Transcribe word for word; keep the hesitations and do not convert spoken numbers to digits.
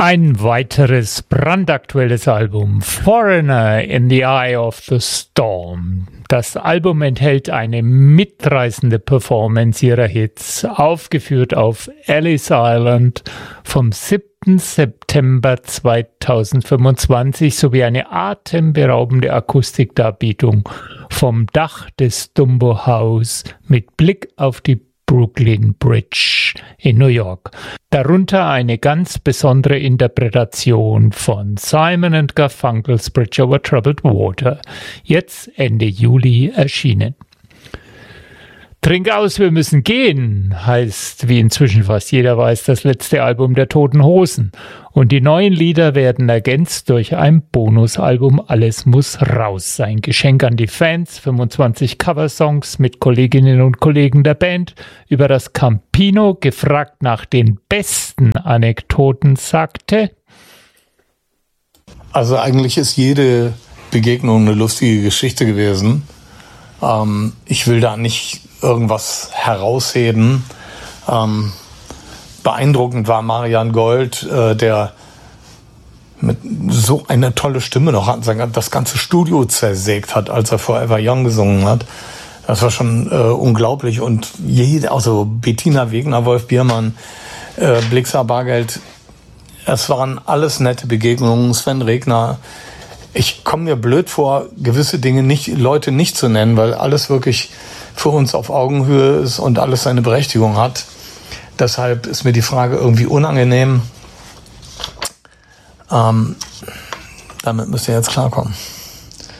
Ein weiteres brandaktuelles Album, Foreigner in the Eye of the Storm. Das Album enthält eine mitreißende Performance ihrer Hits, aufgeführt auf Ellis Island vom siebten September zweitausendfünfundzwanzig sowie eine atemberaubende Akustikdarbietung vom Dach des Dumbo House mit Blick auf die Brooklyn Bridge in New York. Darunter eine ganz besondere Interpretation von Simon and Garfunkel's Bridge over Troubled Water, jetzt Ende Juli erschienen. Trink aus, wir müssen gehen, heißt, wie inzwischen fast jeder weiß, das letzte Album der Toten Hosen. Und die neuen Lieder werden ergänzt durch ein Bonusalbum Alles muss raus sein. Geschenk an die Fans, fünfundzwanzig Coversongs mit Kolleginnen und Kollegen der Band. Über das Campino gefragt nach den besten Anekdoten sagte: Also eigentlich ist jede Begegnung eine lustige Geschichte gewesen. Ähm, ich will da nicht irgendwas herausheben. Ähm, beeindruckend war Marian Gold, äh, der mit so eine tolle Stimme noch hat, das ganze Studio zersägt hat, als er Forever Young gesungen hat. Das war schon äh, unglaublich. Und jede, also Bettina Wegner, Wolf Biermann, äh, Blixa Bargeld, es waren alles nette Begegnungen. Sven Regner. Ich komme mir blöd vor, gewisse Dinge nicht, Leute nicht zu nennen, weil alles wirklich für uns auf Augenhöhe ist und alles seine Berechtigung hat. Deshalb ist mir die Frage irgendwie unangenehm. Ähm, damit müsst ihr jetzt klarkommen.